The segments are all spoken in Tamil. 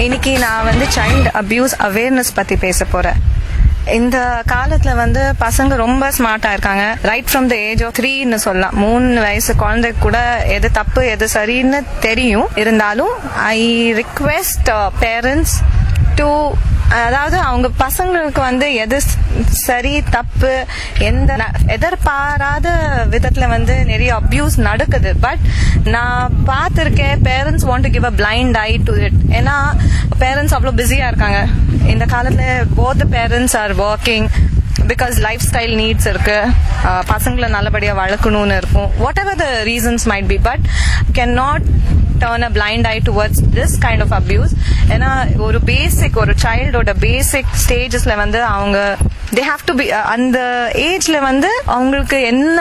இன்னைக்கு நான் வந்து சைல்டு அபியூஸ் அவேர்னஸ் பத்தி பேச போறேன். இந்த காலத்துல பசங்க ரொம்ப ஸ்மார்ட்டா இருக்காங்க. Right from the age of 3ன்னு சொல்லலாம். 3 வயசு குழந்தைக்கு கூட எது தப்பு எது சரின்னு தெரியும். இருந்தாலும் ஐ ரிக்வெஸ்ட் பேரண்ட்ஸ் டு, அதாவது அவங்க பசங்களுக்கு எது சரி தப்பு எந்த எதிர்பாராத விதத்துல நிறைய அபியூஸ் நடக்குது. பட் நான் பார்த்திருக்கேன், parents want to give a blind I to it. ஏன்னா பேரண்ட்ஸ் அவ்வளவு பிஸியா இருக்காங்க இந்த காலத்துல. Both parents are working because life style needs இருக்கு. பசங்களை நல்லபடியா வளர்க்கணும்னு இருக்கும். What ever the reasons might be, but can not turn a blind eye towards this kind of abuse. ஏன்னா ஒரு சைல்டோட பேசிக் ஸ்டேஜஸ்ல அவங்க they have to be அந்த ஏஜ்ல அவங்களுக்கு என்ன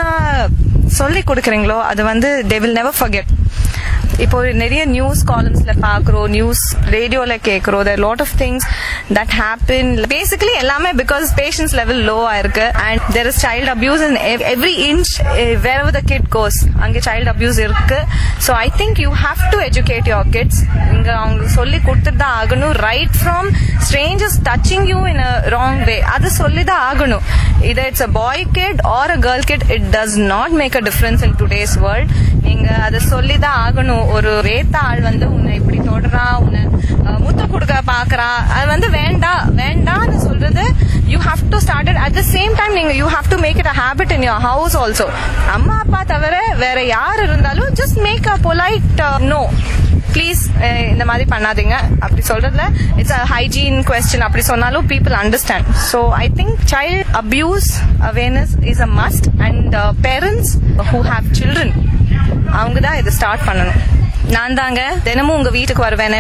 சொல்லி கொடுக்கறீங்களோ அது they will never forget. இப்போ நிறைய நியூஸ் காலம்ஸ்ல பாக்குறோம், நியூஸ் ரேடியோல கேக்குறோம். there are lot of things that happen. basically எல்லாமே because patience level low இருக்கு and there is child abuse in every inch wherever the kid goes. அங்க child abuse இருக்கு. so I think you have to educate your kids. இங்க அவங்க சொல்லி கொடுத்துதான் ஆகணும். right from strangers touching you in a wrong way, அது சொல்லிதான் ஆகணும். either it's a boy kid or a girl kid, it does not make a difference in today's world. நீங்க அதை சொல்லிதான் ஆகணும். ஒரு வேத்த ஆள் உன்னை இப்படி தொடரா, உன்னை முத்து கொடுக்க பாக்குறா, அது வேண்டான்னு சொல்றது. you have to start it at the same time. நீங்க you have to make it a habit in your house also. அம்மா அப்பா தவிர வேற யார் இருந்தாலும் just make a polite no, please இந்த மாதிரி பண்ணாதீங்க அப்படி சொல்றதுல இட்ஸ் அ ஹைஜீன் கொஸ்டின். அப்படி சொன்னாலும் people understand. So I think child abuse awareness is a must and parents who have children அவங்க தான் இதை ஸ்டார்ட் பண்ணணும். நான் தாங்க தினமும் உங்க வீட்டுக்கு வருவேன்.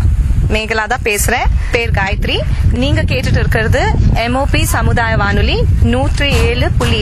மேகலா தான் பேசுறேன். பேர் காயத்ரி. நீங்க கேட்டுட்டு இருக்கிறது MOP சமுதாய வானொலி 107.8.